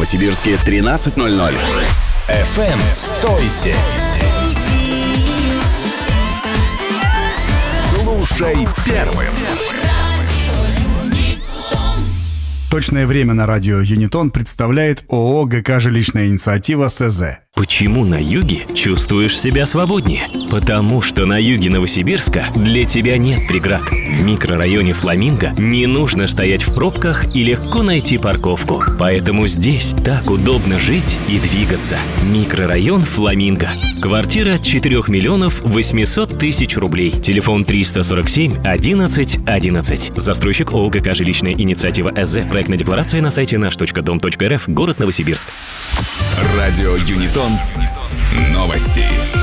Новосибирске 13:00. FM 107. Слушай первым. Точное время на радио Юнитон представляет ООО ГК «Жилищная инициатива» СЗ. Почему на юге чувствуешь себя свободнее? Потому что на юге Новосибирска для тебя нет преград. В микрорайоне Фламинго не нужно стоять в пробках и легко найти парковку. Поэтому здесь так удобно жить и двигаться. Микрорайон Фламинго. Квартира от 4 миллионов 800 тысяч рублей. Телефон 347 11 11. Застройщик ООО ГК «Жилищная инициатива» СЗ. Проектная декларация на сайте наш.дом.рф. Город Новосибирск. Радио Юнитон. Новости.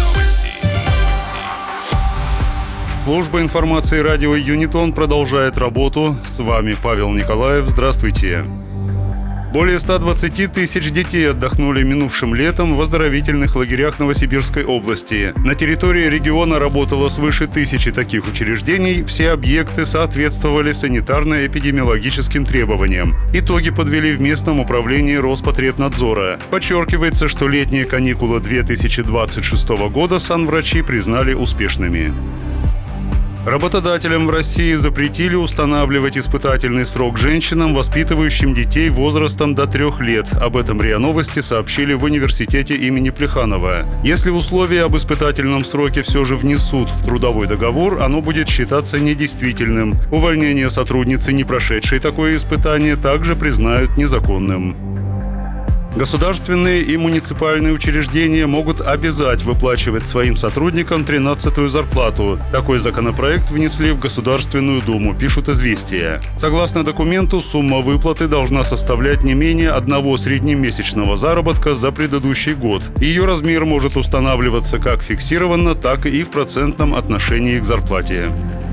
Служба информации радио Юнитон продолжает работу. С вами Павел Николаев. Здравствуйте. Более 120 тысяч детей отдохнули минувшим летом в оздоровительных лагерях Новосибирской области. На территории региона работало свыше 1000 таких учреждений. Все объекты соответствовали санитарно-эпидемиологическим требованиям. Итоги подвели в местном управлении Роспотребнадзора. Подчеркивается, что летние каникулы 2026 года санврачи признали успешными. Работодателям в России запретили устанавливать испытательный срок женщинам, воспитывающим детей возрастом до 3 лет. Об этом РИА Новости сообщили в университете имени Плеханова. Если условия об испытательном сроке все же внесут в трудовой договор, оно будет считаться недействительным. Увольнение сотрудницы, не прошедшей такое испытание, также признают незаконным. Государственные и муниципальные учреждения могут обязать выплачивать своим сотрудникам 13-ю зарплату. Такой законопроект внесли в Государственную Думу, пишут «Известия». Согласно документу, сумма выплаты должна составлять не менее одного среднемесячного заработка за предыдущий год. Ее размер может устанавливаться как фиксированно, так и в процентном отношении к зарплате.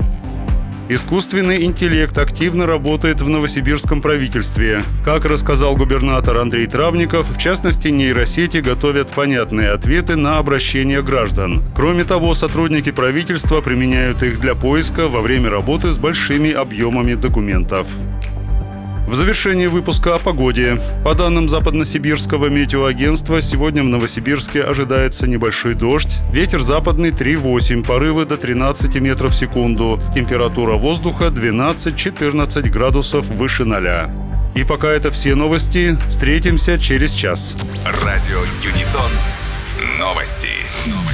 Искусственный интеллект активно работает в новосибирском правительстве. Как рассказал губернатор Андрей Травников, в частности, нейросети готовят понятные ответы на обращения граждан. Кроме того, сотрудники правительства применяют их для поиска во время работы с большими объемами документов. В завершении выпуска о погоде. По данным Западносибирского метеоагентства, сегодня в Новосибирске ожидается небольшой дождь. Ветер западный 3,8, порывы до 13 метров в секунду. Температура воздуха 12-14 градусов выше 0. И пока это все новости. Встретимся через час. Радио Юнитон. Новости.